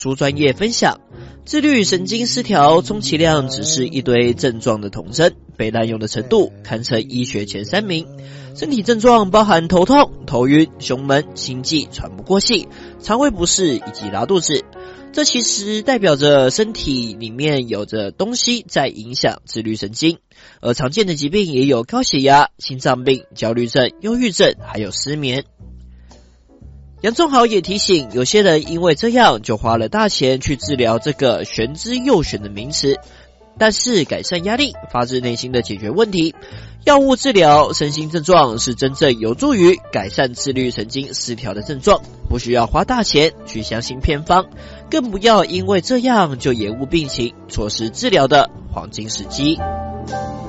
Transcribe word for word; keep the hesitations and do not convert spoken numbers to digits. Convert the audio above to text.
出专业分享，自律神经失调充其量只是一堆症状的统称，被滥用的程度堪称医学前三名。身体症状包含头痛、头晕、胸闷、心悸、喘不过气、肠胃不适以及拉肚子。这其实代表着身体里面有着东西在影响自律神经，而常见的疾病也有高血压、心脏病、焦虑症、忧郁症，还有失眠。杨仲豪也提醒，有些人因为这样就花了大钱去治疗这个玄之又玄的名词，但是改善压力、发自内心的解决问题，药物治疗身心症状是真正有助于改善自律神经失调的症状，不需要花大钱去相信偏方，更不要因为这样就延误病情，错失治疗的黄金时机。